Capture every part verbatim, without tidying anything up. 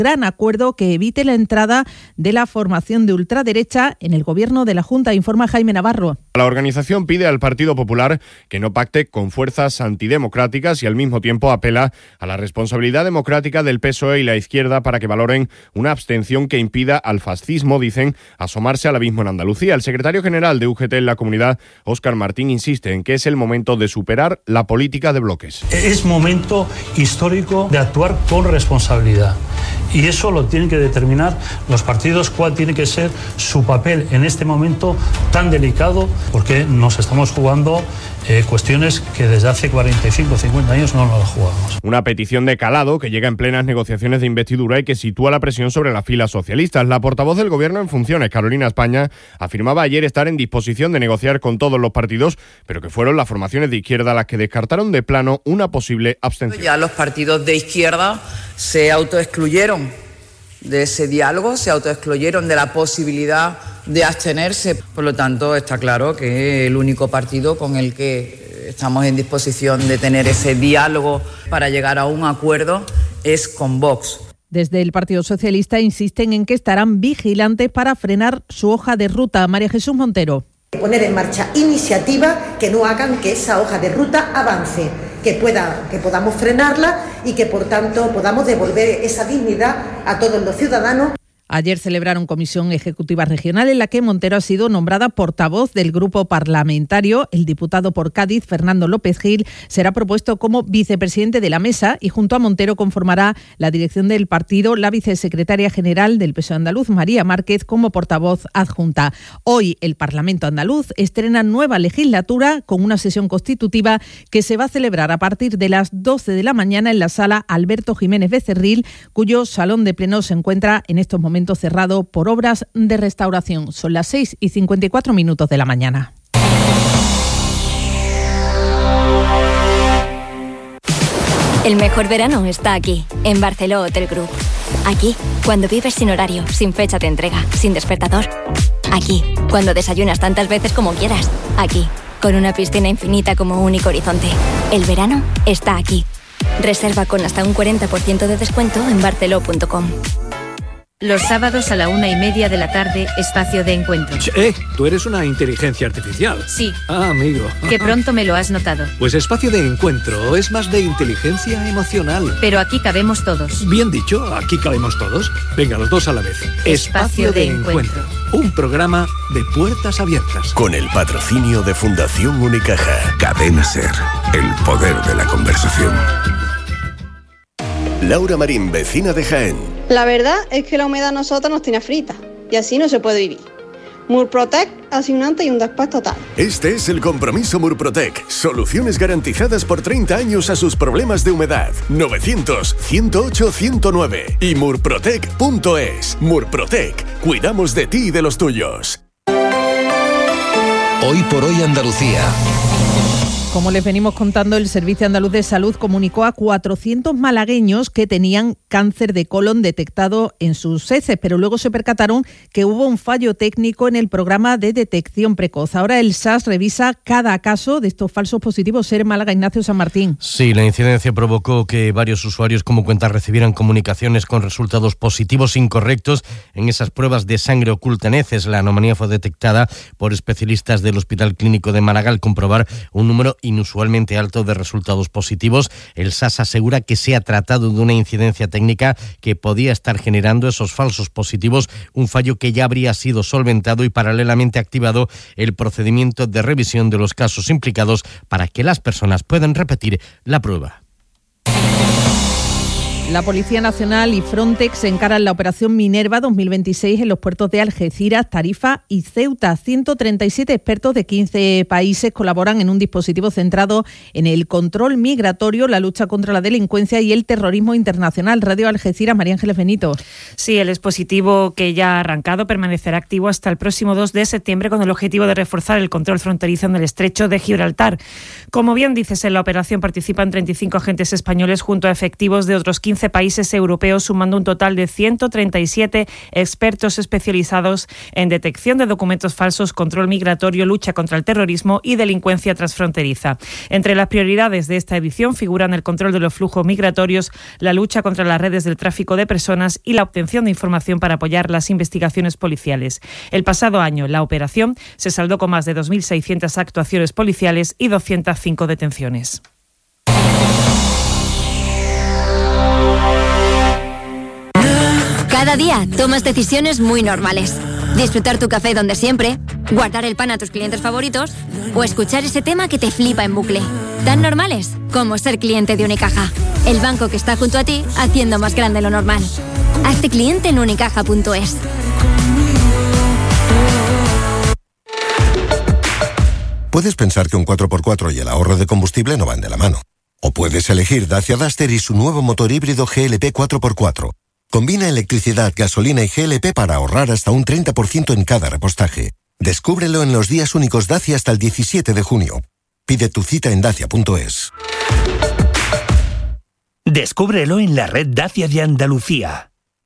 gran acuerdo que evite la entrada de la formación de ultraderecha en el gobierno de la Junta, informa Jaime Navarro. La organización pide al Partido Popular que no pacte con fuerzas antidemocráticas y al mismo tiempo apela a la responsabilidad democrática del P S O E y la izquierda para que valoren una abstención que impida al fascismo, dicen, asomarse al abismo en Andalucía. El secretario general de U G T en la comunidad, Óscar Martín, insiste en que es el momento de superar la política de bloques. Es momento histórico de actuar con responsabilidad. Y eso lo tienen que determinar los partidos, cuál tiene que ser su papel en este momento tan delicado, porque nos estamos jugando eh, cuestiones que desde hace cuarenta y cinco o cincuenta años no nos las jugamos. Una petición de calado que llega en plenas negociaciones de investidura y que sitúa la presión sobre las filas socialistas. La portavoz del Gobierno en funciones, Carolina España, afirmaba ayer estar en disposición de negociar con todos los partidos, pero que fueron las formaciones de izquierda las que descartaron de plano una posible abstención. Ya los partidos de izquierda se autoexcluyeron de ese diálogo, se autoexcluyeron de la posibilidad de abstenerse. Por lo tanto, está claro que el único partido con el que estamos en disposición de tener ese diálogo para llegar a un acuerdo es con Vox. Desde el Partido Socialista insisten en que estarán vigilantes para frenar su hoja de ruta. María Jesús Montero. Poner en marcha iniciativas que no hagan que esa hoja de ruta avance, que pueda, que podamos frenarla y que por tanto podamos devolver esa dignidad a todos los ciudadanos. Ayer celebraron comisión ejecutiva regional en la que Montero ha sido nombrada portavoz del grupo parlamentario. El diputado por Cádiz, Fernando López Gil, será propuesto como vicepresidente de la mesa y junto a Montero conformará la dirección del partido la vicesecretaria general del P S O E andaluz, María Márquez, como portavoz adjunta. Hoy el Parlamento andaluz estrena nueva legislatura con una sesión constitutiva que se va a celebrar a partir de las doce de la mañana en la sala Alberto Jiménez Becerril, cuyo salón de pleno se encuentra en estos momentos cerrado por obras de restauración. Son las seis y cincuenta y cuatro minutos de la mañana. El mejor verano está aquí, en Barceló Hotel Group. Aquí, cuando vives sin horario, sin fecha de entrega, sin despertador. Aquí, cuando desayunas tantas veces como quieras. Aquí, con una piscina infinita como único horizonte. El verano está aquí. Reserva con hasta un cuarenta por ciento de descuento en barceló punto com. Los sábados a la una y media de la tarde, espacio de encuentro. Eh, tú eres una inteligencia artificial. Sí. Ah, amigo. Que pronto me lo has notado. Pues espacio de encuentro es más de inteligencia emocional. Pero aquí cabemos todos. Bien dicho, aquí cabemos todos. Venga, los dos a la vez. Espacio, espacio de, de encuentro. encuentro. Un programa de puertas abiertas. Con el patrocinio de Fundación Unicaja. Cadena Ser. El poder de la conversación. Laura Marín, vecina de Jaén. La verdad es que la humedad a nosotros nos tiene frita y así no se puede vivir. Murprotec hace un antes y un después total. Este es el compromiso Murprotec. Soluciones garantizadas por treinta años a sus problemas de humedad. novecientos, ciento ocho, ciento nueve y murprotec punto es. Murprotec. Cuidamos de ti y de los tuyos. Hoy por hoy Andalucía. Como les venimos contando, el Servicio Andaluz de Salud comunicó a cuatrocientos malagueños que tenían cáncer de colon detectado en sus heces, pero luego se percataron que hubo un fallo técnico en el programa de detección precoz. Ahora el S A S revisa cada caso de estos falsos positivos. Ser Málaga, Ignacio San Martín. Sí, la incidencia provocó que varios usuarios como cuentas recibieran comunicaciones con resultados positivos incorrectos en esas pruebas de sangre oculta en heces. La anomalía fue detectada por especialistas del Hospital Clínico de Málaga al comprobar un número inusualmente alto de resultados positivos. El S A S asegura que se ha tratado de una incidencia técnica que podía estar generando esos falsos positivos, un fallo que ya habría sido solventado y paralelamente activado el procedimiento de revisión de los casos implicados para que las personas puedan repetir la prueba. La Policía Nacional y Frontex encaran la operación Minerva dos mil veintiséis en los puertos de Algeciras, Tarifa y Ceuta. ciento treinta y siete expertos de quince países colaboran en un dispositivo centrado en el control migratorio, la lucha contra la delincuencia y el terrorismo internacional. Radio Algeciras, María Ángeles Benito. Sí, el dispositivo que ya ha arrancado permanecerá activo hasta el próximo dos de septiembre con el objetivo de reforzar el control fronterizo en el estrecho de Gibraltar. Como bien dices, en la operación participan treinta y cinco agentes españoles junto a efectivos de otros quince quince países europeos, sumando un total de ciento treinta y siete expertos especializados en detección de documentos falsos, control migratorio, lucha contra el terrorismo y delincuencia transfronteriza. Entre las prioridades de esta edición figuran el control de los flujos migratorios, la lucha contra las redes del tráfico de personas y la obtención de información para apoyar las investigaciones policiales. El pasado año, la operación se saldó con más de dos mil seiscientas actuaciones policiales y doscientas cinco detenciones. Cada día tomas decisiones muy normales. Disfrutar tu café donde siempre, guardar el pan a tus clientes favoritos o escuchar ese tema que te flipa en bucle. Tan normales como ser cliente de Unicaja, el banco que está junto a ti haciendo más grande lo normal. Hazte cliente en unicaja punto es. Puedes pensar que un cuatro por cuatro y el ahorro de combustible no van de la mano. O puedes elegir Dacia Duster y su nuevo motor híbrido G L P cuatro por cuatro. Combina electricidad, gasolina y G L P para ahorrar hasta un treinta por ciento en cada repostaje. Descúbrelo en los días únicos Dacia hasta el diecisiete de junio. Pide tu cita en dacia punto es. Descúbrelo en la red Dacia de Andalucía.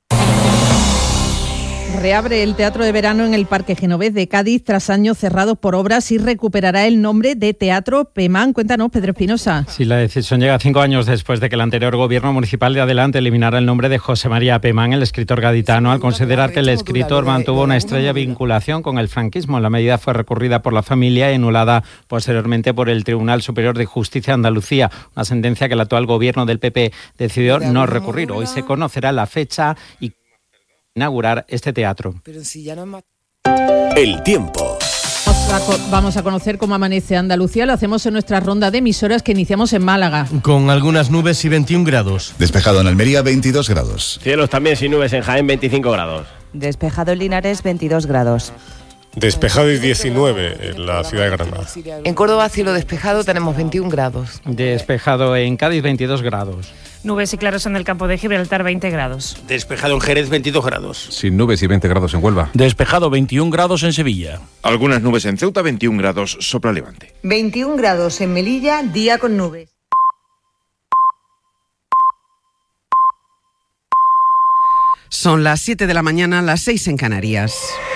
Reabre el Teatro de Verano en el Parque Genovés de Cádiz tras años cerrados por obras y recuperará el nombre de Teatro Pemán. Cuéntanos, Pedro Espinosa. Sí, la decisión llega cinco años después de que el anterior gobierno municipal de Adelante eliminara el nombre de José María Pemán, el escritor gaditano, al considerar que el escritor mantuvo una estrecha vinculación con el franquismo. La medida fue recurrida por la familia y anulada posteriormente por el Tribunal Superior de Justicia de Andalucía, una sentencia que el actual gobierno del P P decidió no recurrir. Hoy se conocerá la fecha y inaugurar este teatro. El tiempo. Vamos a conocer cómo amanece Andalucía. Lo hacemos en nuestra ronda de emisoras que iniciamos en Málaga. Con algunas nubes y veintiún grados. Despejado en Almería, veintidós grados. Cielos también sin nubes en Jaén, veinticinco grados. Despejado en Linares, veintidós grados. Despejado y diecinueve en la ciudad de Granada. En Córdoba, cielo despejado, tenemos veintiún grados. Despejado en Cádiz, veintidós grados. Nubes y claros en el campo de Gibraltar, veinte grados. Despejado en Jerez, veintidós grados. Sin nubes y veinte grados en Huelva. Despejado, veintiún grados en Sevilla. Algunas nubes en Ceuta, veintiún grados, sopla levante. veintiún grados en Melilla, día con nubes. Son las siete de la mañana, las seis en Canarias.